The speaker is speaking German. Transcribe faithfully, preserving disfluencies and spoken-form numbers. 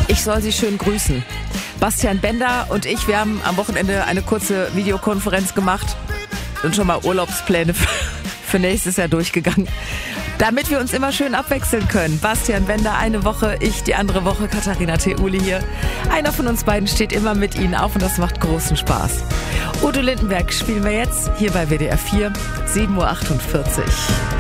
Ich soll Sie schön grüßen. Bastian Bender und ich, wir haben am Wochenende eine kurze Videokonferenz gemacht und schon mal Urlaubspläne für nächstes Jahr durchgegangen, damit wir uns immer schön abwechseln können. Bastian Bender eine Woche, ich die andere Woche, Katharina Theuli hier. Einer von uns beiden steht immer mit Ihnen auf und das macht großen Spaß. Udo Lindenberg spielen wir jetzt hier bei W D R vier, sieben Uhr achtundvierzig.